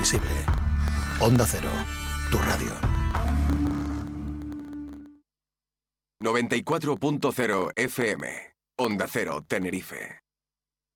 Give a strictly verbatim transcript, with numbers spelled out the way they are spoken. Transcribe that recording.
accesible. Onda Cero, tu radio. noventa y cuatro punto cero F M. Onda Cero, Tenerife.